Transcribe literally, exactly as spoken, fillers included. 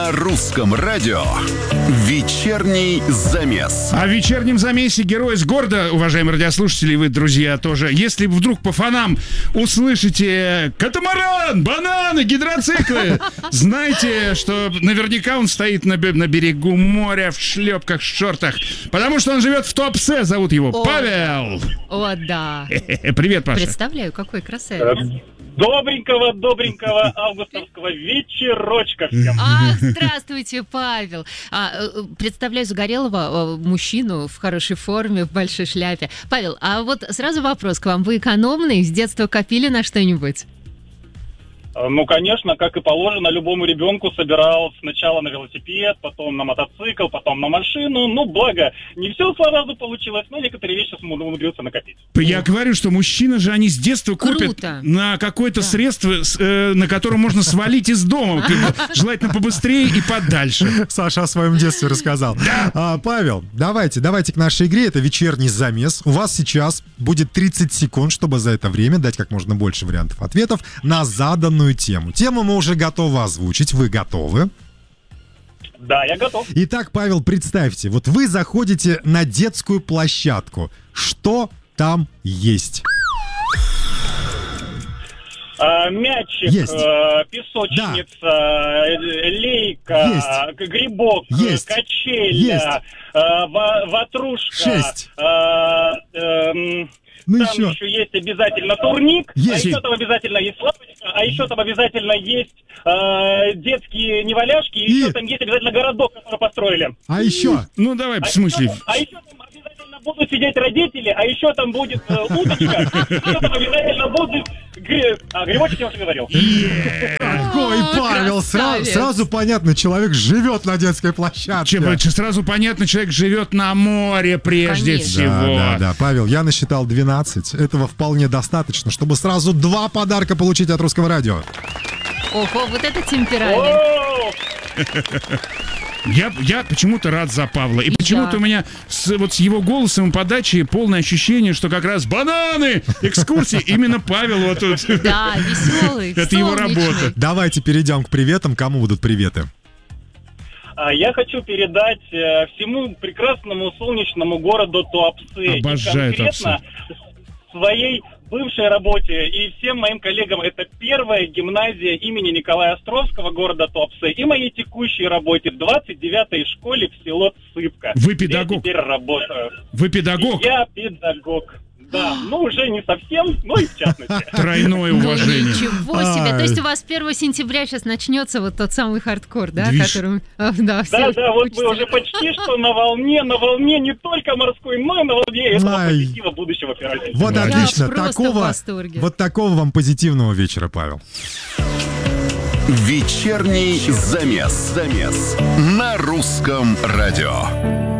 На русском радио вечерний замес. А в вечернем замесе герой с города, уважаемые радиослушатели, вы, друзья, тоже. Если вдруг по фонам услышите катамаран, бананы, гидроциклы, знайте, что наверняка он стоит на, на берегу моря в шлепках, в шортах, потому что он живет в Туапсе, зовут его О, Павел. О, да. Привет, Паша. Представляю, какой красавец. Добренького, добренького августовского вечерочка всем. Ах, здравствуйте, Павел. А, представляю загорелого мужчину в хорошей форме, в большой шляпе. Павел, а вот сразу вопрос к вам. Вы экономный? С детства копили на что-нибудь? Ну, конечно, как и положено, любому ребенку собирал сначала на велосипед, потом на мотоцикл, потом на машину. Ну, благо, не все сразу получилось, но некоторые вещи умудрился накопить. Я говорю, что мужчины же, они с детства купят Круто. на какое-то Да. средство, с- э, на котором можно свалить из дома. Желательно побыстрее и подальше. Саша о своем детстве рассказал. А, Павел, давайте, давайте к нашей игре. Это вечерний замес. У вас сейчас будет тридцать секунд, чтобы за это время дать как можно больше вариантов ответов на заданную тему. Тему мы уже готовы озвучить. Вы готовы? Да, я готов. Итак, Павел, представьте, вот вы заходите на детскую площадку. Что там есть? А, мячик, Есть. э, песочница, э, лейка, Есть. к- грибок, э, Есть. качеля, Есть. э, ва- ватрушка. Шесть. э, эм, Ну там еще. еще есть обязательно турник, а Есть. еще там обязательно есть лавочка, а еще там обязательно есть э, детские неваляшки, и И- еще там есть обязательно городок, который построили. А еще? Ну, давай, в А смысле? еще там- А еще там обязательно будут сидеть родители, а еще там будет э, удочка, еще там обязательно будут гри- А, грибочек я уже говорил. Какой Павел! Сразу, красавец. сразу понятно, человек живет на детской площадке. Чем, сразу понятно, человек живет на море прежде Конечно. всего. Да, да, да, Павел, я насчитал двенадцать. Этого вполне достаточно, чтобы сразу два подарка получить от Русского радио. Ого, вот это темперамент. О, Я, я почему-то рад за Павла. И почему-то я. у меня с, вот с его голосом и подачей полное ощущение, что как раз бананы, экскурсии, именно Павел вот тут. Да, веселый, Это его солнечный. работа. Давайте перейдем к приветам. Кому будут приветы? а Я хочу передать э, всему прекрасному солнечному городу Туапсе. Обожаю И конкретно своей бывшей работе и всем моим коллегам. Это первая гимназия имени Николая Островского города Туапсе. И моей текущей работе в двадцать девятой школе в село Цыпка. Вы где педагог? Я теперь работаю. Вы педагог? Я педагог. Да, ну уже не совсем, но и в частности. Тройное Ну, уважение. ничего себе. Ай. То есть у вас первого сентября сейчас начнется вот тот самый хардкор, да, Движ. которым а, да, все Да, да, вот учатся. мы уже почти что на волне, на волне не только морской, но и на волне этого Ай. позитива будущего пиротехники. Вот Я отлично. просто в Такого, восторге. вот такого вам позитивного вечера, Павел. Вечерний замес. Замес. На русском радио.